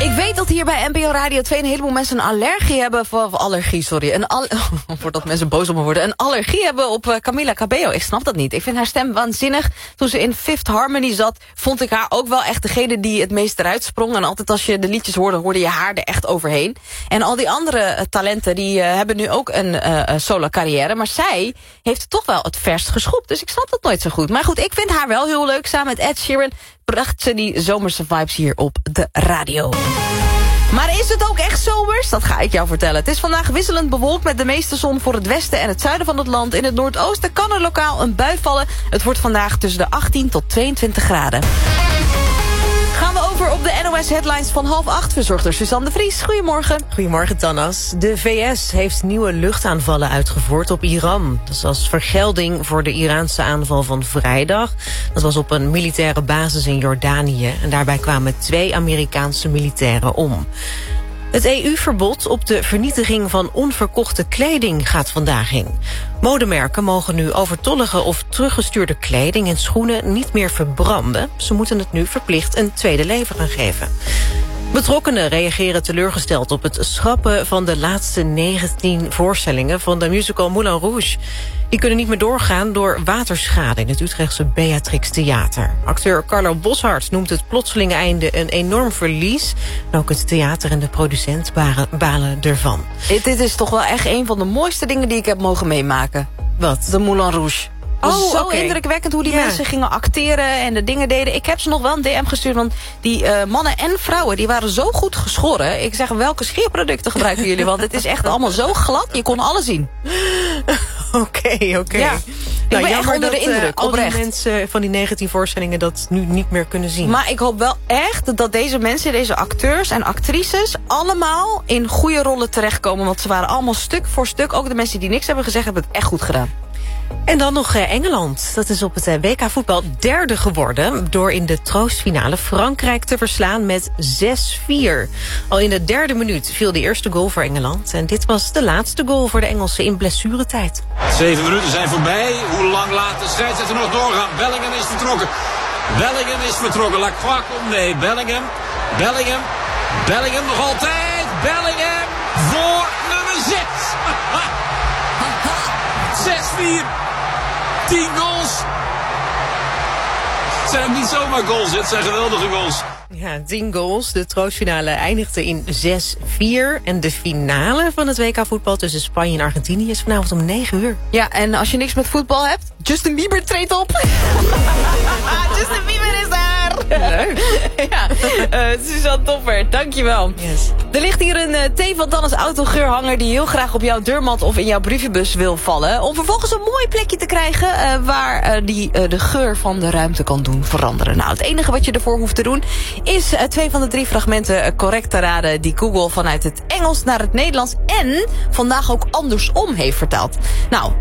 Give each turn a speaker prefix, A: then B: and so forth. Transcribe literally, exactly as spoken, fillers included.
A: Ik weet dat hier bij N P O Radio twee een heleboel mensen een allergie hebben... Voor, of allergie, sorry. Een al, voordat mensen boos op me worden. Een allergie hebben op uh, Camila Cabello. Ik snap dat niet. Ik vind haar stem waanzinnig. Toen ze in Fifth Harmony zat, vond ik haar ook wel echt degene die het meest eruit sprong. En altijd als je de liedjes hoorde, hoorde je haar er echt overheen. En al die andere uh, talenten, die uh, hebben nu ook een uh, solo carrière. Maar zij heeft toch wel het verst geschopt. Dus ik snap dat nooit zo goed. Maar goed, ik vind haar wel heel leuk. Samen met Ed Sheeran bracht ze die zomerse vibes hier op de radio. Maar is het ook echt zomers? Dat ga ik jou vertellen. Het is vandaag wisselend bewolkt met de meeste zon voor het westen en het zuiden van het land. In het noordoosten kan er lokaal een bui vallen. Het wordt vandaag tussen de achttien tot tweeëntwintig graden. Gaan we over op de N O S-headlines van half acht, verzorgd door Suzanne de Vries. Goedemorgen.
B: Goedemorgen, Tannas. De V S heeft nieuwe luchtaanvallen uitgevoerd op Iran. Dat is als vergelding voor de Iraanse aanval van vrijdag. Dat was op een militaire basis in Jordanië. En daarbij kwamen twee Amerikaanse militairen om. Het E U-verbod op de vernietiging van onverkochte kleding gaat vandaag in. Modemerken mogen nu overtollige of teruggestuurde kleding en schoenen niet meer verbranden. Ze moeten het nu verplicht een tweede leven gaan geven. Betrokkenen reageren teleurgesteld op het schrappen van de laatste negentien voorstellingen van de musical Moulin Rouge. Die kunnen niet meer doorgaan door waterschade in het Utrechtse Beatrix Theater. Acteur Carlo Boszhard noemt het plotselinge einde een enorm verlies. En ook het theater en de producent balen ervan.
A: Dit is toch wel echt een van de mooiste dingen die ik heb mogen meemaken.
B: Wat?
A: De Moulin Rouge. Oh, zo
B: okay.
A: indrukwekkend hoe die
B: ja.
A: mensen gingen acteren en de dingen deden. Ik heb ze nog wel een D M gestuurd, want die uh, mannen en vrouwen... die waren zo goed geschoren. Ik zeg, welke scheerproducten gebruiken jullie? Want het is echt allemaal zo glad, je kon alles zien.
B: Oké, okay, oké. Okay.
A: Ja. Ik
B: nou,
A: ben echt onder de indruk,
B: uh, al
A: oprecht.
B: die mensen van die negentien voorstellingen dat nu niet meer kunnen zien.
A: Maar ik hoop wel echt dat deze mensen, deze acteurs en actrices... allemaal in goede rollen terechtkomen. Want ze waren allemaal stuk voor stuk. Ook de mensen die niks hebben gezegd, hebben het echt goed gedaan.
B: En dan nog Engeland. Dat is op het W K voetbal derde geworden... door in de troostfinale Frankrijk te verslaan met zes vier. Al in de derde minuut viel de eerste goal voor Engeland. En dit was de laatste goal voor de Engelsen in blessuretijd.
C: Zeven minuten zijn voorbij. Hoe lang laat de scheidsrechter nog doorgaan? Bellingham is vertrokken. Bellingham is vertrokken. Lacroix komt mee. Bellingham. Bellingham. Bellingham nog altijd. Bellingham voor nummer zes. zes vier. tien goals. Het zijn ook niet zomaar goals, het zijn geweldige goals.
B: Ja, tien goals. De troostfinale eindigde in zes vier. En de finale van het W K voetbal tussen Spanje en Argentinië is vanavond om negen uur.
A: Ja, en als je niks met voetbal hebt, Justin Bieber treedt op. Justin Bieber is daar.
B: Leuk.
A: Ja, uh, Suzanne Topper, dankjewel.
B: Yes.
A: Er ligt hier een uh, T van Tannes autogeurhanger die heel graag op jouw deurmat of in jouw brievenbus wil vallen. Om vervolgens een mooi plekje te krijgen uh, waar uh, die uh, de geur van de ruimte kan doen veranderen. Nou, het enige wat je ervoor hoeft te doen is uh, twee van de drie fragmenten uh, correct te raden die Google vanuit het Engels naar het Nederlands en vandaag ook andersom heeft vertaald. Nou,